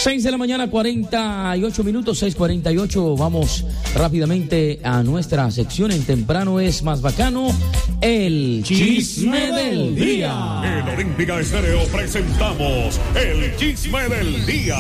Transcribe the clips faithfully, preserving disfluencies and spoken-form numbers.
seis de la mañana, cuarenta y ocho minutos, seis cuarenta y ocho. Vamos rápidamente a nuestra sección en Temprano es Más Bacano, el Chisme del Día. En Olímpica Estéreo presentamos el Chisme del Día.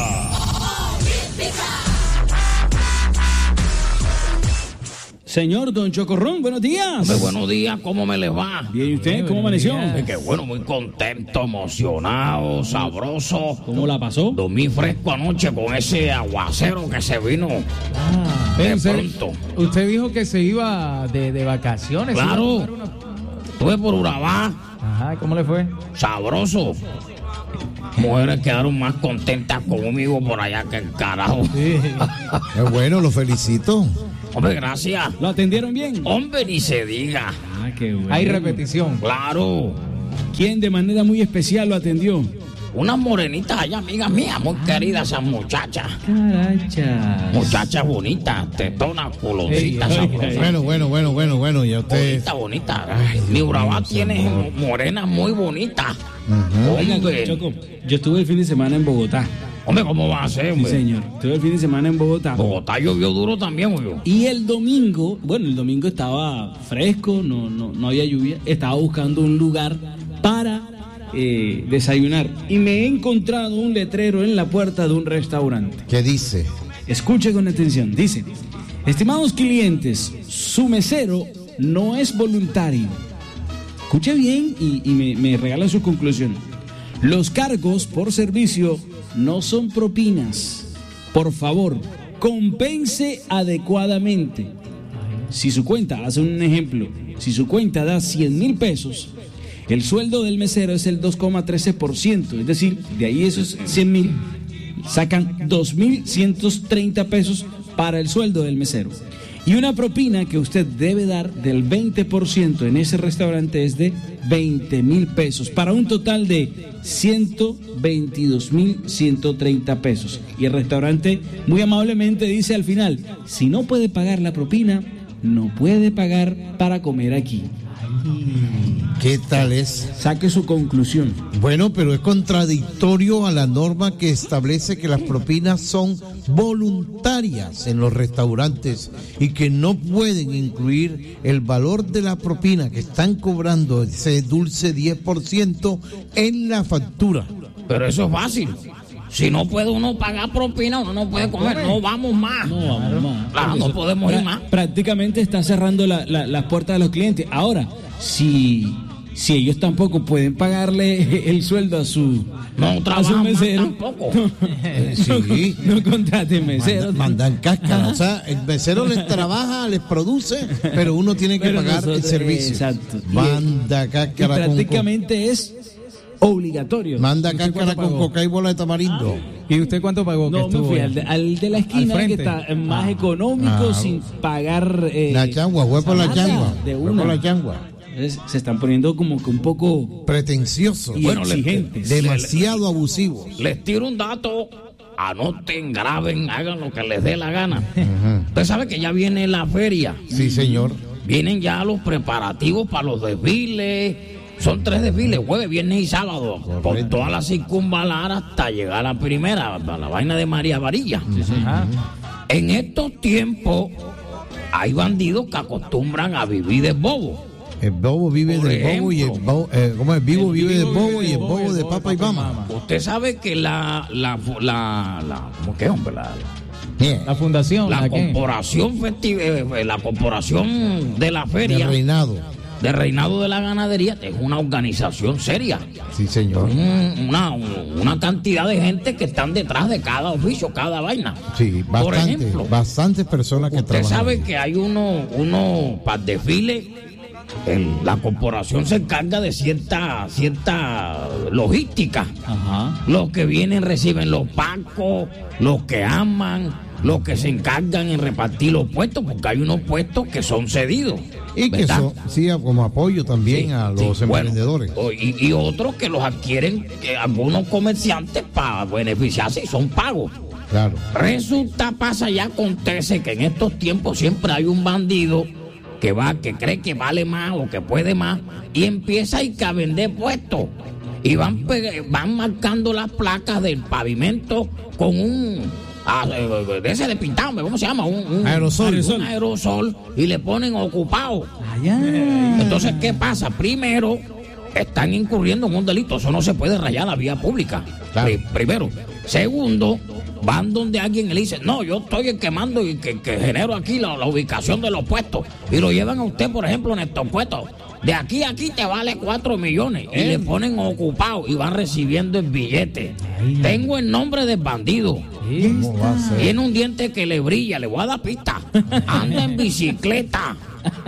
Señor Don Chocorrón, buenos días. Hombre, buenos días, ¿cómo me les va? Bien, ¿y usted? ¿Cómo amaneció? Qué bueno, muy contento, emocionado, sabroso. ¿Cómo la pasó? Dormí fresco anoche con ese aguacero que se vino Ah, de usted, pronto. usted dijo que se iba de, de vacaciones. Claro. ¿Sí? Una... Estuve por Urabá, Ajá, ¿cómo le fue? sabroso. Mujeres quedaron más contentas conmigo por allá que el carajo. Sí. Es bueno, lo felicito. Hombre, gracias. ¿Lo atendieron bien? Hombre, ni se diga. Ah, qué bueno. Hay repetición. Claro. ¿Quién de manera muy especial lo atendió? Unas morenitas allá, amigas mías, muy queridas esas muchachas. Caracha. Muchachas bonitas, tetonas, culoncitas, Ey, ey, sabrosas. ey. Bueno, bueno, bueno, bueno, bueno, ya usted... Bonita, bonita. Mi Urabá tiene morenas muy bonitas. Oiga, Hombre, Choco, yo estuve el fin de semana en Bogotá. hombre, ¿cómo va a ser, Sí, hombre? señor. Estuve el fin de semana en Bogotá. Bogotá llovió duro también, güey. Y el domingo, bueno, el domingo estaba fresco, no, no, no había lluvia. Estaba buscando un lugar para eh, desayunar. Y me he encontrado un letrero en la puerta de un restaurante. ¿Qué dice? Escuche con atención. Dice: estimados clientes, su mesero no es voluntario. Escuche bien y, y me, me regala su conclusión. Los cargos por servicio no son propinas. Por favor, compense adecuadamente. Si su cuenta, hace un ejemplo, si su cuenta da cien mil pesos, el sueldo del mesero es el dos coma trece por ciento. Es decir, de ahí esos cien mil, sacan dos mil ciento treinta pesos para el sueldo del mesero. Y una propina que usted debe dar del veinte por ciento en ese restaurante es de veinte mil pesos, para un total de ciento veintidós mil ciento treinta pesos. Y el restaurante muy amablemente dice al final: si no puede pagar la propina, no puede pagar para comer aquí. ¿Qué tal es? Saque su conclusión. Bueno, pero es contradictorio a la norma que establece que las propinas son voluntarias en los restaurantes y que no pueden incluir el valor de la propina que están cobrando, ese dulce diez por ciento, en la factura. Pero eso es fácil. Si no puede uno pagar propina, uno no puede comer. No vamos más. No vamos más. Claro, no podemos ir más. Prácticamente está cerrando la- la- las puertas de los clientes. Ahora, si, si ellos tampoco pueden pagarle el sueldo a su, No a su trabajan más mesero, tampoco. Sí. no contraten meseros. Mandan cáscara, o sea, el mesero les trabaja, les produce, pero uno tiene que Pero pagar el nosotros- servicio. exacto. Y- Manda Y cáscara con, prácticamente es obligatorio. manda ¿Usted cáscara cuánto con pagó? coca y bola de tamarindo. ¿Y usted cuánto pagó? que No, me estuvo fui ahí? al de, al de la esquina, Al que frente. está más económico, Ah. sin pagar... eh, La changua, fue por la nada, changua. De Fue una. por la changua. Entonces, se están poniendo como que un poco Pretencioso. y Bueno, le- exigentes. Demasiado abusivo. Les tiro un dato, anoten, graben, hagan lo que les dé la gana. Usted sabe que ya viene la feria. Sí, señor. Vienen ya los preparativos para los desfiles. Son tres desfiles, jueves, viernes y sábado. Por toda la circunvalar hasta llegar a la primera, a la vaina de María Varilla. Ajá. En estos tiempos hay bandidos que acostumbran a vivir de bobo. El bobo vive Por del bobo y el ejemplo. bobo, eh, ¿cómo es? Vivo El vive vivo del bobo vive y el del bobo de papa y mama. Usted sabe que la, la, la, la ¿cómo que, hombre? La, La fundación. la ¿la qué? corporación festiva, eh, la corporación de la De feria reinado. de Reinado de la Ganadería es una organización seria. Sí, señor. Un- Una, una cantidad de gente que están detrás de cada oficio, cada vaina. Sí, Por bastante, ejemplo, bastantes personas que usted trabajan. sabe que hay uno, uno para el desfile, el- la corporación se encarga de cierta, cierta logística. Ajá. Los que vienen reciben los pacos, los que aman, los que se encargan en repartir los puestos, porque hay unos puestos que son cedidos. Y que ¿verdad? son, sí, como apoyo también Sí, a los sí, bueno, emprendedores. o- y, y otros que los adquieren eh, algunos comerciantes para beneficiarse y son pagos. Claro. Resulta, pasa y acontece que en estos tiempos siempre hay un bandido que va, que cree que vale más o que puede más y empieza a, ir a vender puestos. y van, pe- van marcando las placas del pavimento con un... ah, de ese de pintado, ¿cómo se llama? Un, un Aerosol. Un aerosol y le ponen ocupado. Allá. Entonces, ¿qué pasa? Primero, están incurriendo en un delito. Eso no se puede rayar la vía pública. Claro. Pri- primero. Segundo, van donde alguien le dice, no, yo estoy quemando y que, que genero aquí la, la ubicación de los puestos. Y lo llevan a usted, por ejemplo, en estos puestos. De aquí a aquí te vale cuatro millones. Y le ponen ocupado y van recibiendo el billete. Tengo el nombre del bandido. ¿Cómo va a ser? Tiene un diente que le brilla, le voy a dar pista. Anda en bicicleta.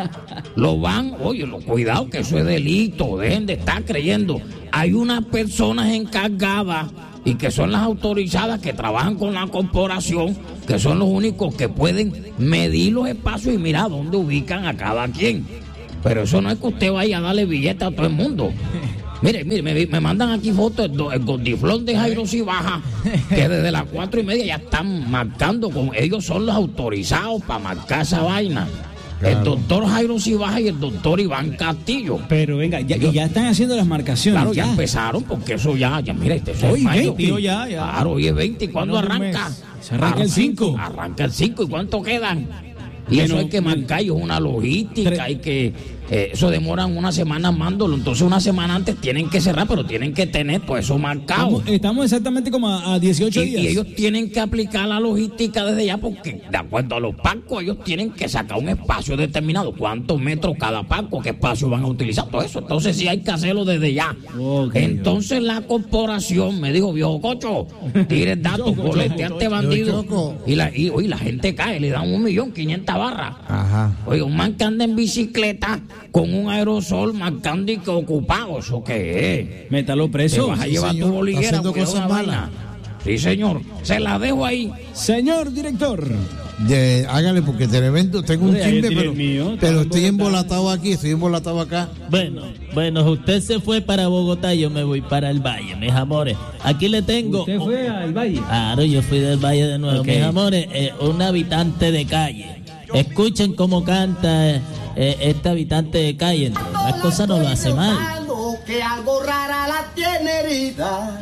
Lo van, oye, lo, cuidado que eso es delito, dejen de estar creyendo. Hay unas personas encargadas y que son las autorizadas que trabajan con la corporación, que son los únicos que pueden medir los espacios y mirar dónde ubican a cada quien. Pero eso no es que usted vaya a darle billete a todo el mundo. Mire, mire, me, me mandan aquí fotos del el gordiflón de Jairo Cibaja, que desde las cuatro y media ya están marcando, con ellos son los autorizados para marcar esa vaina. Claro. El doctor Jairo Cibaja y el doctor Iván Castillo. Pero venga, ya, y ya están haciendo las marcaciones. Claro, ya, ya. empezaron, porque eso ya, ya, mira, este Hoy es mayo. veinte, ya, ya. Claro, hoy es veinte, ¿y cuándo Menos de un arranca? mes. Se arranca el cinco. Arranca el cinco, ¿y cuánto quedan? Y Bueno, eso hay que marcar, y es una logística, Tre- hay que... eh, eso demoran una semana armándolo, entonces una semana antes tienen que cerrar, pero tienen que tener todo eso marcado. Estamos, estamos exactamente como a, a dieciocho Y, días. y ellos tienen que aplicar la logística desde ya, porque de acuerdo a los parcos, ellos tienen que sacar un espacio determinado. ¿Cuántos metros cada parco? ¿Qué espacio van a utilizar? Todo eso. Entonces sí hay que hacerlo desde ya. Ok, Entonces la corporación me dijo, viejo cocho, tire el dato, bolete a este bandido. Choco. Y la, y, oye, la gente cae, le dan un millón quinientas barras. Ajá. Oye, un man que anda en bicicleta con un aerosol marcando y que ocupado. ¿Eso qué es? Métalo Te preso. vas a Sí, llevar señor, tu boliguera haciendo porque es cosas una malas. vaina. Sí, señor. Se la dejo ahí. Señor director. De- hágale porque te evento, tengo un Hombre, ahí chisme, tiene pero, el mío, está pero en estoy Bogotá. embolatado aquí, estoy embolatado acá. Bueno, bueno, usted se fue para Bogotá, yo me voy para el Valle, mis amores. Aquí le tengo... Usted fue al valle. Claro, yo fui del Valle de nuevo, Ok. mis amores, eh, un habitante de calle. Escuchen cómo canta eh, eh, este habitante de calle. Las cosas no lo hace mal. Que algo rara la tiene herida.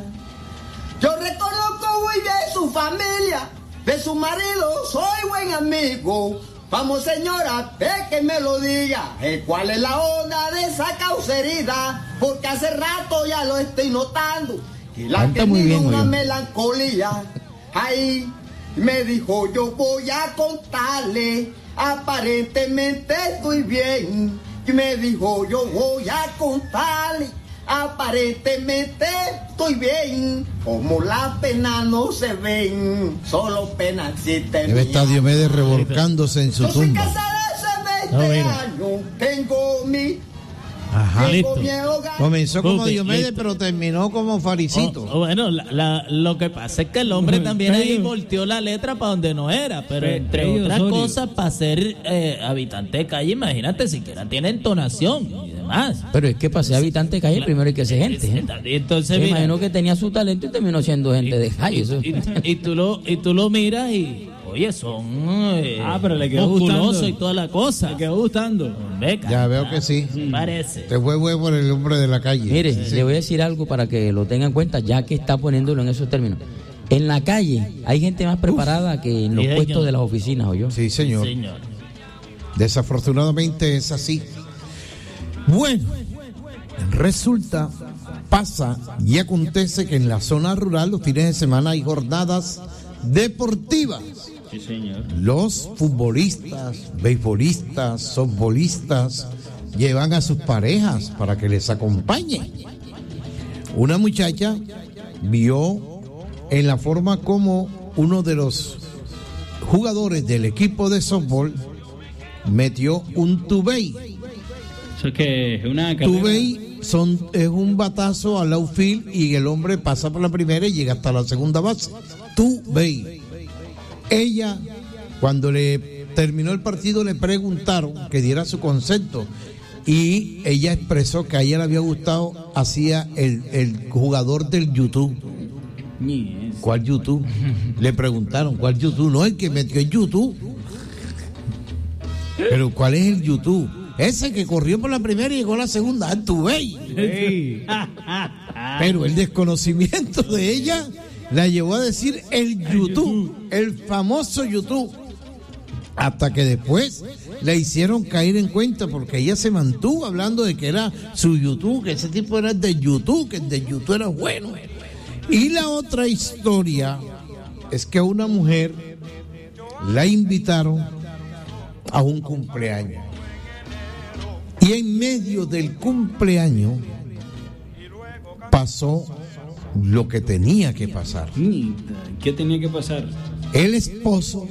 Yo reconozco muy bien su familia, de su marido soy buen amigo. Vamos señora, ve que me lo diga, eh, cuál es la onda de esa causeridad, porque hace rato ya lo estoy notando. Y la Canta que muy tiene bien, una oye. melancolía. Ahí me dijo yo voy a contarle, aparentemente estoy bien. Y me dijo yo voy a contarle, aparentemente estoy bien. Como las penas no se ven, solo penas existen. Debe estar Diomedes revolcándose en su Yo soy tumba. casada hace No, veinte mira. años, tengo mi, Ajá. tengo Listo. mi hogar. Comenzó como Ok, Diomedes, listo. pero terminó como Faricito. Oh, oh, bueno, la- la- lo que pasa es que el hombre también ahí Ellos- volteó la letra para donde no era, pero Pe- entre ellos, otras Osorio. cosas, para ser eh, habitante de calle, imagínate, siquiera tiene entonación y demás. Pero es que para ser habitante de calle primero hay que ser gente. ¿eh? Entonces, Me mira, imagino que tenía su talento y terminó siendo gente de calle. Eso. y, y tú lo, y tú lo miras y, oye, son eh, Ah, pero le quedó musculosos gustando. y toda la cosa. Me quedó gustando. Hombre, Ya veo que sí. Parece. Te fue bueno por el hombre de la calle. Mire, Sí. le voy a decir algo para que lo tenga en cuenta, ya que está poniéndolo en esos términos. En la calle hay gente más preparada que en los Sí, puestos señor. de las oficinas, ¿o yo? Sí, señor. Señor. Desafortunadamente es así. Bueno, resulta, pasa y acontece que en la zona rural los fines de semana hay jornadas deportivas. Sí, señor. Los futbolistas, beisbolistas, softbolistas llevan a sus parejas para que les acompañen. Una muchacha vio en la forma como uno de los jugadores del equipo de softball metió un tubey. Eso es que es una carrera. Tubey son, es un batazo al outfield y el hombre pasa por la primera y llega hasta la segunda base. Tubey. Ella, cuando le terminó el partido, le preguntaron que diera su concepto y ella expresó que a ella le había gustado, hacía el, el jugador del YouTube. Ni es. ¿Cuál YouTube? Le preguntaron, ¿cuál YouTube? No, el que metió el YouTube. Pero ¿cuál es el YouTube? Ese que corrió por la primera y llegó a la segunda, Tubey. Ey. Pero el desconocimiento de ella la llevó a decir el YouTube, el famoso YouTube. Hasta que después le hicieron caer en cuenta, porque ella se mantuvo hablando de que era su YouTube, que ese tipo era de YouTube, que el de YouTube era bueno. Y la otra historia es que a una mujer la invitaron a un cumpleaños. Y en medio del cumpleaños pasó lo que tenía que pasar. ¿Qué tenía que pasar? El esposo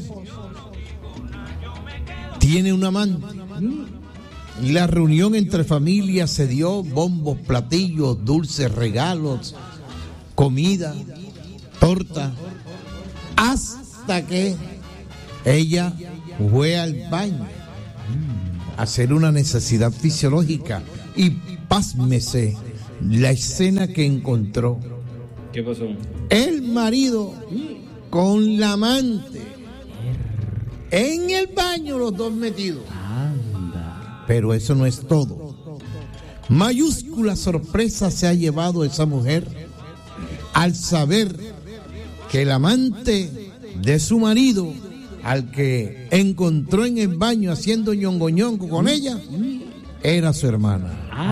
tiene un amante. Y la reunión entre familias se dio, bombos, platillos, dulces, regalos, comida, torta, hasta que ella fue al baño a hacer una necesidad fisiológica y pásmese la escena que encontró. ¿Qué pasó? El marido con la amante en el baño, los dos metidos. Anda. Pero eso no es todo. Mayúscula sorpresa se ha llevado esa mujer al saber que el amante de su marido, al que encontró en el baño haciendo ñongo ñongo con ella, era su hermana.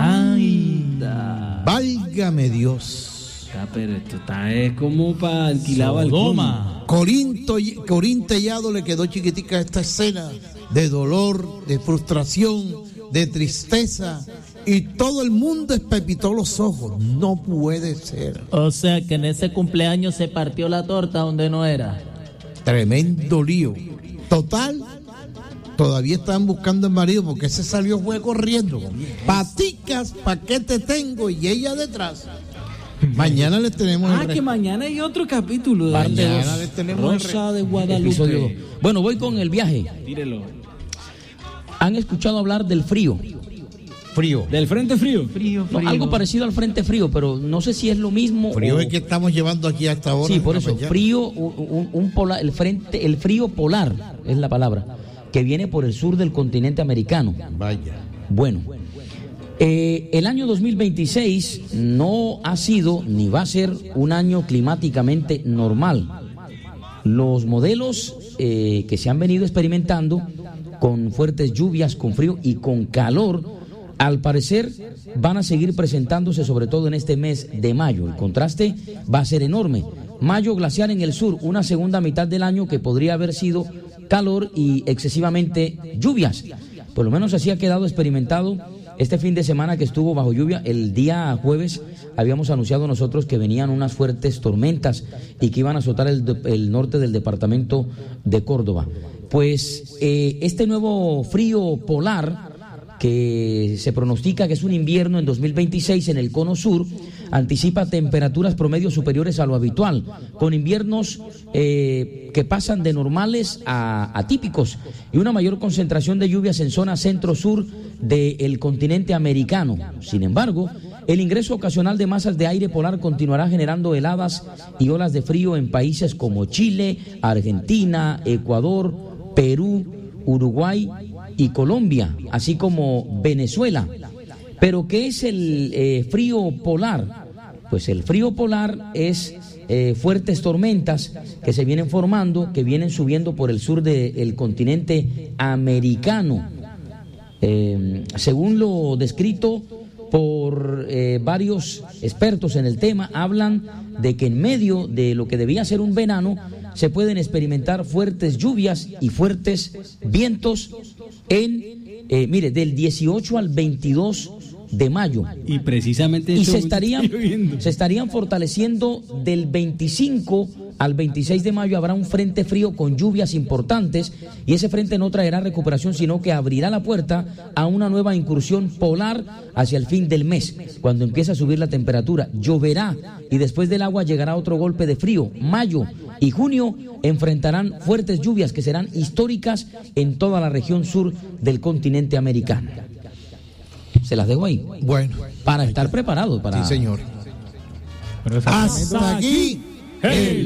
Anda. Válgame Dios. Ah, pero esto está es como para alquilar balcón. Corinto, Corín Tellado le quedó chiquitica esta escena de dolor, de frustración, de tristeza, y todo el mundo espepitó los ojos. No puede ser. O sea que en ese cumpleaños se partió la torta donde no era. Tremendo lío. Total, todavía están buscando el marido porque ese salió fue corriendo. Paticas, ¿pa' qué te tengo? Y ella detrás. Mañana les tenemos ah, el que mañana hay otro capítulo de mañana les tenemos Rosa el de Guadalupe. Episodio dos. Bueno, voy con el viaje. Tírelo. ¿Han escuchado hablar del frío? Frío. ¿Del frente frío? Frío, No, frío. algo parecido al frente frío, pero no sé si es lo mismo. Frío o... es que estamos llevando aquí a esta hora. Sí, por de la eso, mañana. frío, un, un, un polar, el frente, el frío polar es la palabra, que viene por el sur del continente americano. Vaya. Bueno, eh, el año dos mil veintiséis no ha sido ni va a ser un año climáticamente normal. Los modelos eh, que se han venido experimentando con fuertes lluvias, con frío y con calor, al parecer van a seguir presentándose, sobre todo en este mes de mayo. El contraste va a ser enorme. Mayo glacial en el sur, una segunda mitad del año que podría haber sido calor y excesivamente lluvias. Por lo menos así ha quedado experimentado este fin de semana que estuvo bajo lluvia. El día jueves habíamos anunciado nosotros que venían unas fuertes tormentas y que iban a azotar el, el norte del departamento de Córdoba. Pues eh, este nuevo frío polar que se pronostica que es un invierno en dos mil veintiséis en el cono sur, anticipa temperaturas promedios superiores a lo habitual, con inviernos eh, que pasan de normales a atípicos y una mayor concentración de lluvias en zona centro-sur del continente americano. Sin embargo, el ingreso ocasional de masas de aire polar continuará generando heladas y olas de frío en países como Chile, Argentina, Ecuador, Perú, Uruguay y Colombia, así como Venezuela. Pero ¿qué es el eh, frío polar? Pues el frío polar es eh, fuertes tormentas que se vienen formando, que vienen subiendo por el sur del continente americano. Eh, según lo descrito por eh, varios expertos en el tema, hablan de que en medio de lo que debía ser un verano se pueden experimentar fuertes lluvias y fuertes vientos en, eh, mire, del dieciocho al veintidós de mayo. Y precisamente Y eso se estarían, estoy viendo. se estarían fortaleciendo del veinticinco al veintiséis de mayo. Habrá un frente frío con lluvias importantes y ese frente no traerá recuperación, sino que abrirá la puerta a una nueva incursión polar hacia el fin del mes, cuando empieza a subir la temperatura. Lloverá y después del agua llegará otro golpe de frío. Mayo y junio enfrentarán fuertes lluvias que serán históricas en toda la región sur del continente americano. Se las dejo ahí. Bueno. Para estar preparados para... Sí, señor. Pero esa- Hasta aquí. Hey.